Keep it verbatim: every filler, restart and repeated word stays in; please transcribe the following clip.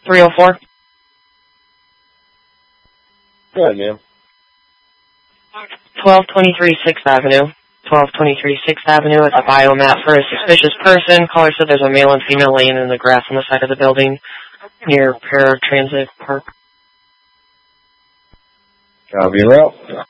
three oh four. Go ahead, ma'am. twelve twenty-three sixth Avenue. twelve twenty-three sixth Avenue at the biomat for a suspicious person. Caller said there's a male and female laying in the grass on the side of the building near Paratransit Park. Copy, route.